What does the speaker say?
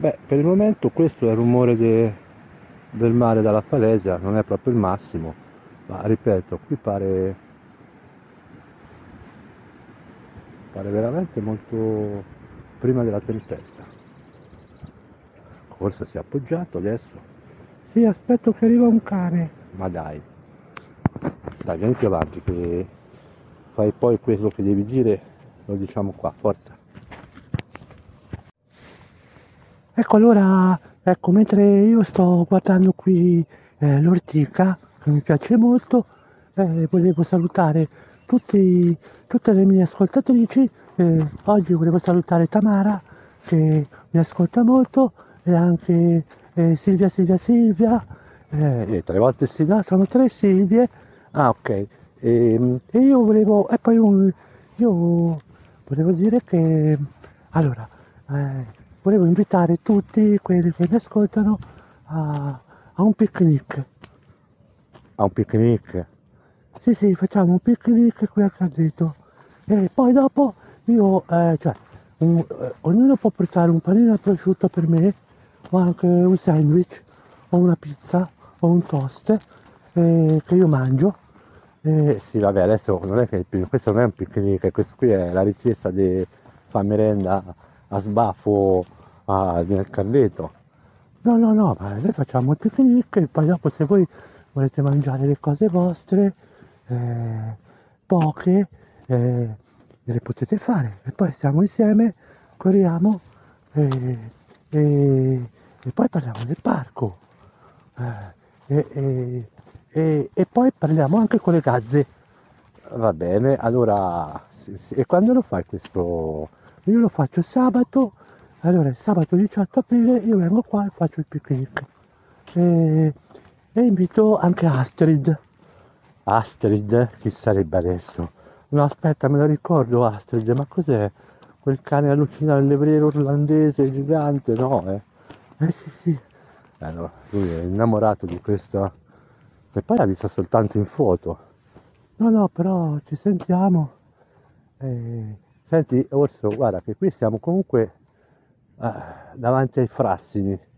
Beh, per il momento questo è il rumore del mare dalla Falesia, non è proprio il massimo, ma ripeto, qui pare veramente molto prima della tempesta. Forse si è appoggiato adesso. Sì, aspetto che arriva un cane. Ma dai, vieni più avanti che fai poi quello che devi dire, lo diciamo qua, forza. Ecco, allora, ecco, mentre io sto guardando qui l'ortica, che mi piace molto, volevo salutare tutte le mie ascoltatrici. Oggi volevo salutare Tamara, che mi ascolta molto, e anche Silvia, tre volte sì, no, sono tre Silvie. Ah, ok. E io volevo, e poi io volevo dire che, allora, volevo invitare tutti quelli che mi ascoltano a un picnic. A un picnic? Sì, sì, facciamo un picnic qui a Carrito. E poi dopo cioè, ognuno può portare un panino al prosciutto per me, o anche un sandwich, o una pizza, o un toast, che io mangio. Sì, vabbè, adesso non è che questo non è un picnic, questo qui è la richiesta di fare merenda a sbaffo nel carretto. No, no, no, ma noi facciamo il picnic e poi dopo se voi volete mangiare le cose vostre, eh, poche, le potete fare. E poi stiamo insieme, corriamo e, e poi parliamo del parco. Eh, e poi parliamo anche con le gazze. Va bene, allora, sì, sì. E quando lo fai questo? Io lo faccio sabato, allora il sabato 18 aprile io vengo qua e faccio il picnic. E, e invito anche Astrid. Astrid? Chi sarebbe adesso? No, aspetta, me lo ricordo Astrid, ma cos'è? Quel cane allucinante, il levriero irlandese gigante, no? Sì, sì. No, lui è innamorato di questa. E poi l'ha vista soltanto in foto. No, no, però ci sentiamo. Senti, Orso, guarda che qui siamo comunque davanti ai Frassini.